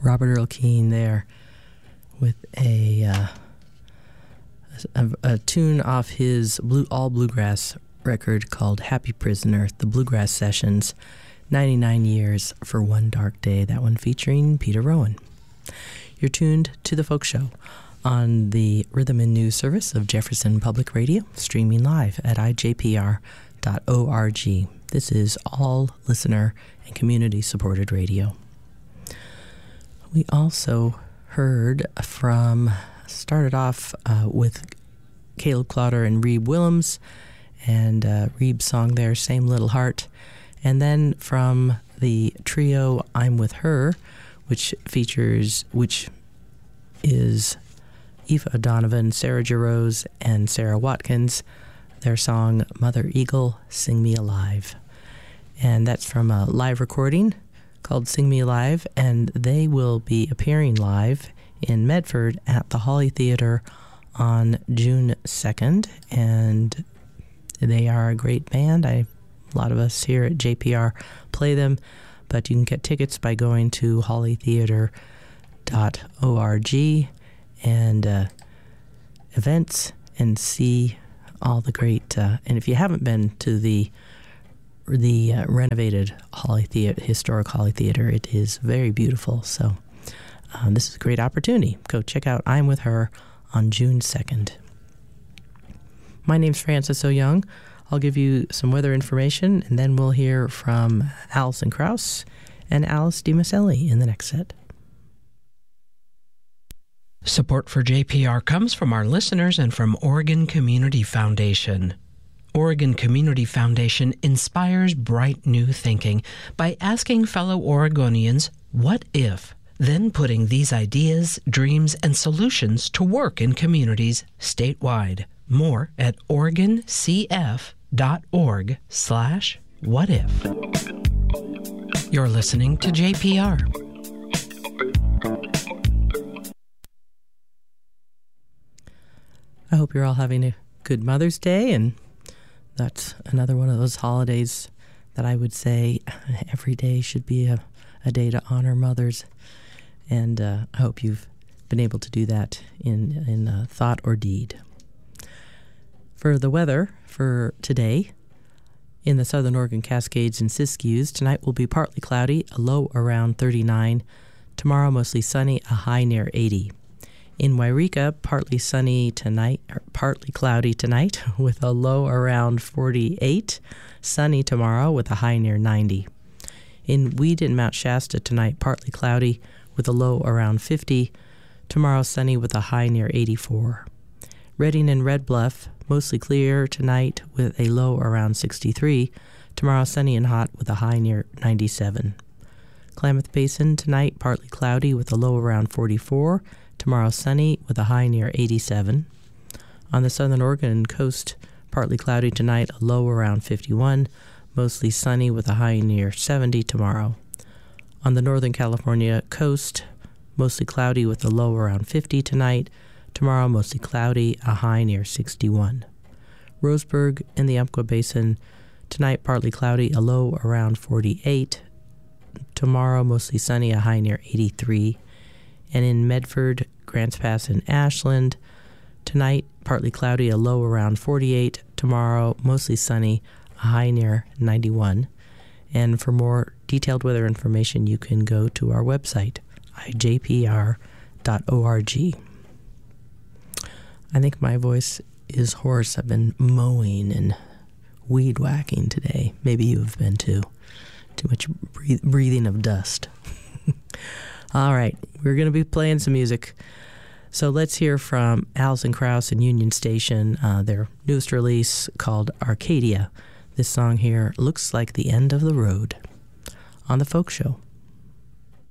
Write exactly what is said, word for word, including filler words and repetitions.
Robert Earl Keen there with a, uh, a a tune off his blue all bluegrass record called Happy Prisoner, the Bluegrass Sessions, ninety-nine Years for One Dark Day, that one featuring Peter Rowan. You're tuned to The Folk Show on the Rhythm and News service of Jefferson Public Radio, streaming live at I J P R dot org. This is all listener and community-supported radio. We also heard from, started off uh, with Caleb Clowder and Reeb Willems, and uh, Reeb's song there, Same Little Heart. And then from the trio I'm With Her, which features, which is Aoife O'Donovan, Sarah Jarose, and Sarah Watkins, their song Mother Eagle, Sing Me Alive. And that's from a live recording called Sing Me Alive, and they will be appearing live in Medford at the Holly Theater on June second, and they are a great band. I, a lot of us here at J P R play them, but you can get tickets by going to holly theater dot org and uh, events and see all the great, uh, and if you haven't been to the the uh, renovated Holly Theater, historic Holly Theater, it is very beautiful. So um, this is a great opportunity. Go check out I'm With Her on June second. My name's Francis O'Young. I'll give you some weather information, and then we'll hear from Alison Krauss and Alice DiMaselli in the next set. Support for J P R comes from our listeners and from Oregon Community Foundation. Oregon Community Foundation inspires bright new thinking by asking fellow Oregonians, what if? Then putting these ideas, dreams, and solutions to work in communities statewide. More at oregon c f dot org slash what if. You're listening to J P R. I hope you're all having a good Mother's Day, and that's another one of those holidays that I would say every day should be a, a day to honor mothers, and uh, I hope you've been able to do that in, in uh, thought or deed. For the weather for today, in the southern Oregon Cascades and Siskiyous, tonight will be partly cloudy, a low around thirty-nine. Tomorrow, mostly sunny, a high near eighty. In Wairika, partly sunny tonight, or partly cloudy tonight, with a low around forty-eight. Sunny tomorrow, with a high near ninety. In Weed and Mount Shasta tonight, partly cloudy, with a low around fifty. Tomorrow, sunny with a high near eighty-four. Redding and Red Bluff, mostly clear tonight with a low around sixty-three. Tomorrow, sunny and hot with a high near ninety-seven. Klamath Basin tonight, partly cloudy with a low around forty-four. Tomorrow, sunny with a high near eighty-seven. On the southern Oregon coast, partly cloudy tonight, a low around fifty-one. Mostly sunny with a high near seventy tomorrow. On the northern California coast, mostly cloudy with a low around fifty tonight. Tomorrow, mostly cloudy, a high near sixty-one. Roseburg in the Umpqua Basin, tonight partly cloudy, a low around forty-eight. Tomorrow, mostly sunny, a high near eighty-three. And in Medford, Grants Pass, and Ashland, tonight partly cloudy, a low around forty-eight. Tomorrow, mostly sunny, a high near ninety-one. And for more detailed weather information, you can go to our website, I J P R dot org. I think my voice is hoarse. I've been mowing and weed whacking today. Maybe you have been too. Too much breath- breathing of dust. All right, we're going to be playing some music. So let's hear from Alison Krauss and Union Station, uh, their newest release called Arcadia. This song here, Looks Like the End of the Road, on The Folk Show.